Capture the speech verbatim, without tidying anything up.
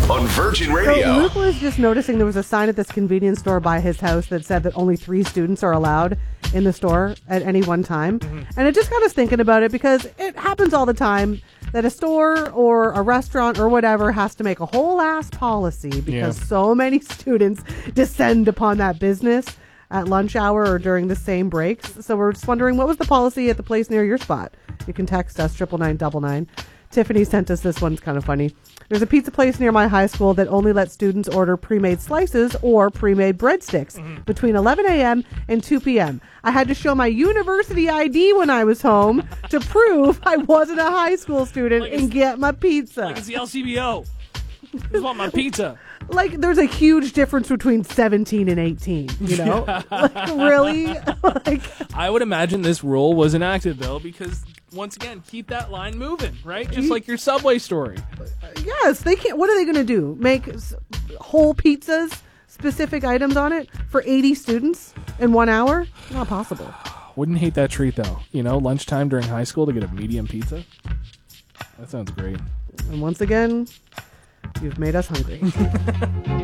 on Virgin Radio. So Luke was just noticing there was a sign at this convenience store by his house that said that only three students are allowed in the store at any one time. Mm-hmm. And it just got us thinking about it because it happens all the time that a store or a restaurant or whatever has to make a whole ass policy because yeah. so many students descend upon that business at lunch hour or during the same breaks. So we're just wondering, what was the policy at the place near your spot? You can text us triple nine double nine. Tiffany sent us this one. It's kind of funny. There's a pizza place near my high school that only lets students order pre-made slices or pre-made breadsticks mm-hmm. between eleven a.m. and two p.m. I had to show my university I D when I was home to prove I wasn't a high school student like and get my pizza. Like it's the L C B O. I just want my pizza. Like, there's a huge difference between seventeen and eighteen, you know? Yeah. Like, really? Like, I would imagine this rule was enacted, though, because, once again, keep that line moving, right? Just like your Subway story. Yes, they can't. What are they going to do? Make whole pizzas, specific items on it for eighty students in one hour? Not possible. Wouldn't hate that treat, though. You know, lunchtime during high school to get a medium pizza? That sounds great. And once again, you've made us hungry.